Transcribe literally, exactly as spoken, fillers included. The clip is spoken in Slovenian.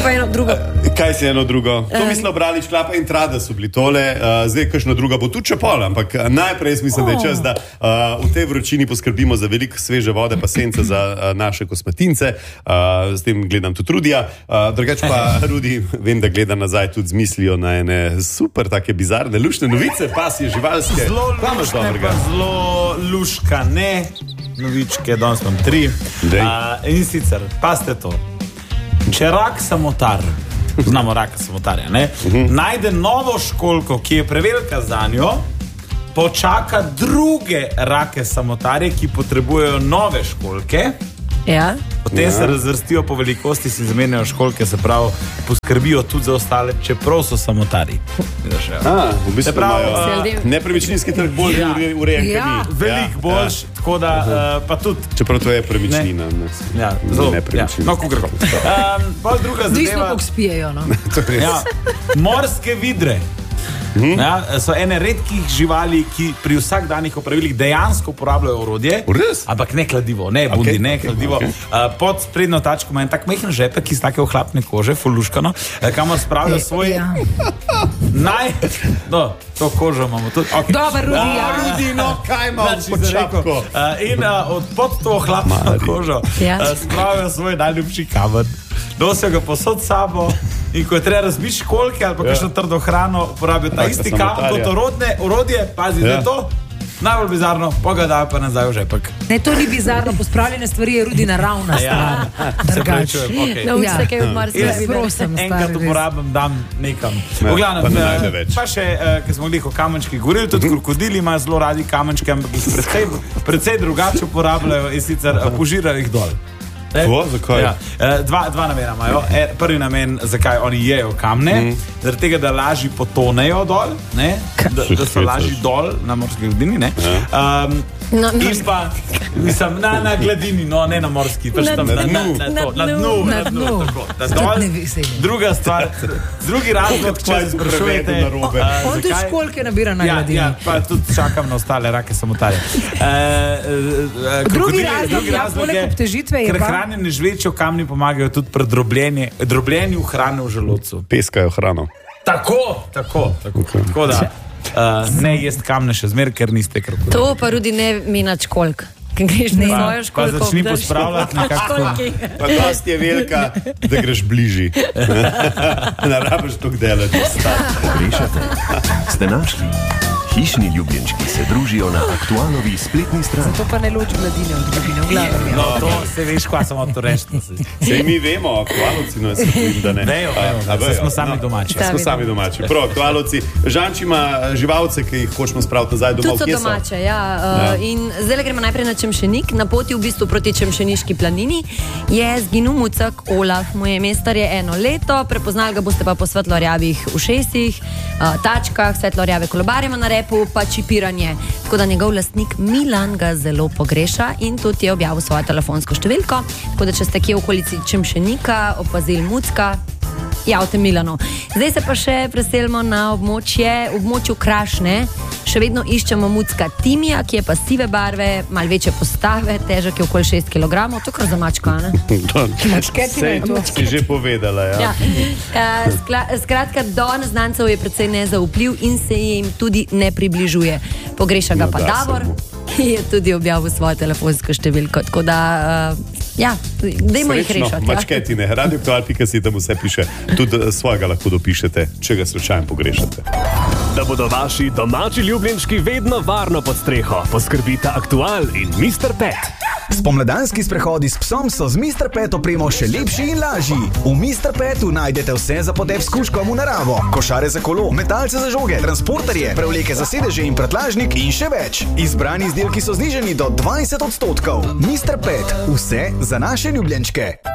pa eno drugo. Uh, kaj si eno drugo? To uh, mislim, obrali šklapa in trada so bili tole, uh, zdaj kakšno drugo bo tudi čepol, ampak uh, najprej mislim, oh. da je čas, da uh, v tej vročini poskrbimo za veliko sveže vode pa sence za uh, naše kosmatince. Uh, s tem gledam tudi Rudija. Uh, drugač pa Rudi, vem, da gleda nazaj tudi z mislijo na ene super take bizarne, lušne novice, pasje, živalske. Zelo lušne, pa zelo luškane novičke, danes imam tri. Uh, in sicer, paste to. Če rak samotar, znamo raka samotarja, ne, uh-huh. najde novo školjko, ki je prevelika za njo, počaka druge rake samotarje, ki potrebujejo nove školjke, ja. potem ja. se razvrstijo po velikosti, si zamenjajo školjke, se pravi, poskrbijo tudi za ostale, čeprav so samotarji. A, v bistvu prav, imajo uh, nepremičninski trg bolj ja. urejen, ja. kot mi. Veliko boljš, ja. tako da uh, pa tudi... Čeprav to je premičnina. Ne. Ne, ja, zelo, nepremičnina. Ja. No, kukrko. Um, pa druga zadeva... Zvisno, kako spijejo, no. ja. Morske vidre. Hmm. Ja, so ene redkih živali, ki pri vsakdanjih opravilih dejansko uporabljajo orodje, ampak ne kladivo, ne bundi, okay, ne kladivo. Okay. Uh, pod sprednjo tačko ima en tak majhen žepek iz take ohlapne kože, fuluškano, kamor spravijo svoj ja. naj... No, to kožo imamo tudi. Okay. Dobar, Rudi, ja. Rudi, no, kaj imamo pod čapko? Uh, in uh, od pod to ohlapno kožo ja. uh, spravijo svoj najljubši kamen. Nosijo ga posod sabo in ko je treba razbiti školjke ali pa kakšno trdo hrano, uporabijo ta isti kamen kot orodne, orodje, pazi, da je to najbolj bizarno, pa ga dajo pa nazaj v žepek. Ne, to ni bizarno, pospravljene stvari je Rudi naravna stvar. Se prečujem, okej. Nauči se kaj od Marsa. Prosim, enkrat uporabim, dam nekam. V glavnem, pa še, ker smo glih o kamenčkih govorili, tudi krokodili imajo zelo radi kamenčke, ampak jih precej, precej drugače uporabljajo in sicer požirajo jih dol. Tvo, zakaj? Ja. Dva, dva namena imajo. Prvi namen, zakaj oni jejo kamne, mm. zaradi tega, da lažji potonejo dol, ne? Da, da so lažji dol na morski gladini, ne? Ja. Um, no, no. In pa, mislim, na, na gladini, no, ne na morski, pač tam na, na, na, na, na dnu, na dnu, tako, da dol. Druga stvar, drugi razlog, če se sprašujete, uh, on tudi školjke nabira na gladini. Ja, ja, pa tudi čakam na ostale rake samotarje. Uh, uh, drugi razlog, ja, poleg obtežitve je pa... Hranjeni žveči kamni pomagajo tudi pri drobljenju hrane v želodcu. Peskajo hrano. Tako, tako, tako, okay. tako da uh, ne jest kamne še zmer, ker niste krokodili. To pa Rudi ne minač kolik. Kaj greš ne svojo školjko. Pa začni pospravljati nekako. Pa dosti je velika, da greš bliži. Ne rabiš toliko delati. Pogrešate? Ste našli? Hišni ljubljenčki se družijo na Aktualovi spletni strani. Zato pa ne loči gladine od globine v glavi. No, to se veš, kva samo to reči. Sej mi vemo, aktualovci, no, se bojim, da ne. Vejo, vejo, da smo sami domači. Smo sami domači. Prav, aktualovci. Žanč ima živalce, ki jih hočemo spraviti nazaj domov. Tudi so domače, ja. In zdaj gremo najprej na Čemšenik. Na poti v bistvu proti Čemšeniški planini je zginul mucek Olaf. Moje mestar je eno leto, prepoznali ga boste pa po svetlorjavih ušesih, tačkah, svetlorjave kolobarjema na rep, pa čipiranje. Tako da njegov lastnik Milan ga zelo pogreša in tudi je objavil svojo telefonsko številko. Tako da če ste kje v okolici Čemšenika opazili mucka, javite Milano. Zdaj se pa še preselimo na območje, območju Krašne. Še vedno iščemo mucka Timija, ki je pa sive barve, malo večje postave, težak je okoli šest kilogramov. To kar za mačka, ne? Sej, si že povedala, ja. ja. Skla, skratka, do neznancev je precej nezaupljiv in se jim tudi ne približuje. Pogreša ga no, pa Davor, ki je tudi objavil svojo telefonsko številko. Tako da, uh, ja, dajmo jih rešati. Mačketine, ja. radio aktual pika si tam vse piše. Tudi svojega lahko dopišete, če ga slučajno pogrešate. Da bodo vaši domači ljubljenčki vedno varno pod streho, poskrbita Aktual in mister Pet. Spomladanski sprehodi s psom so z mister Pet opremo še lepši in lažji. V mister Petu najdete vse za potep s kužkom v naravo. Košare za kolo, metalce za žoge, transporterje, prevleke za sedeže in prtljažnik in še več. Izbrani izdelki so znižani do dvajset odstotkov. mister Pet, vse za naše ljubljenčke.